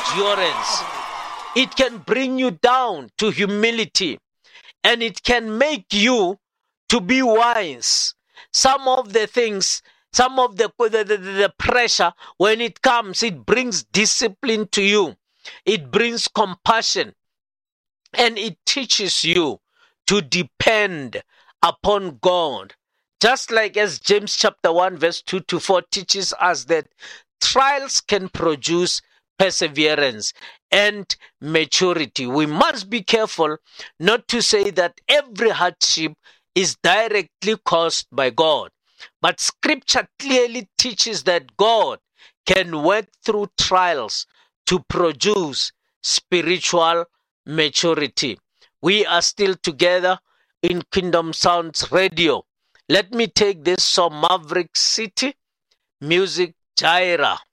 endurance. It can bring you down to humility, and it can make you to be wise. Some of the things, some of the pressure, when it comes, it brings discipline to you. It brings compassion, and it teaches you to depend upon God. Just like as James chapter 1 verse 2 to 4 teaches us that trials can produce perseverance and maturity. We must be careful not to say that every hardship is directly caused by God. But scripture clearly teaches that God can work through trials to produce spiritual maturity. We are still together in Kingdom Sounds Radio. Let me take this song, Maverick City, Music Jaira.